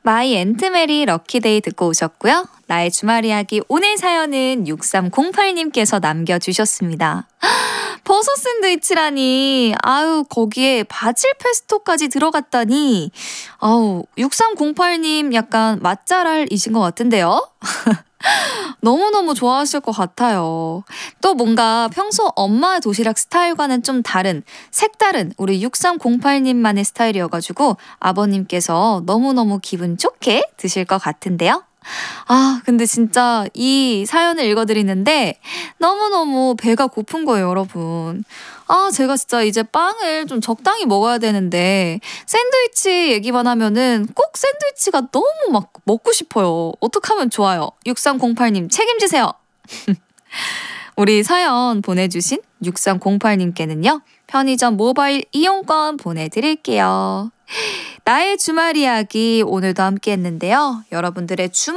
마이 앤트메리 럭키데이 듣고 오셨고요. 나의 주말 이야기 오늘 사연은 6308님께서 남겨주셨습니다. 버섯 샌드위치라니, 아유, 거기에 바질 페스토까지 들어갔다니, 아우, 6308님 약간 맛잘알이신 것 같은데요? 너무너무 좋아하실 것 같아요. 또 뭔가 평소 엄마 도시락 스타일과는 좀 다른, 색다른 우리 6308님만의 스타일이어가지고 아버님께서 너무너무 기분 좋게 드실 것 같은데요. 아, 근데 진짜 이 사연을 읽어드리는데 너무너무 배가 고픈 거예요, 여러분. 아, 제가 진짜 이제 빵을 좀 적당히 먹어야 되는데 샌드위치 얘기만 하면은 꼭 샌드위치가 너무 막 먹고 싶어요. 어떡하면 좋아요? 6308님 책임지세요. 우리 사연 보내주신 6308님께는요. 편의점 모바일 이용권 보내드릴게요. 나의 주말 이야기 오늘도 함께 했는데요. 여러분들의 주말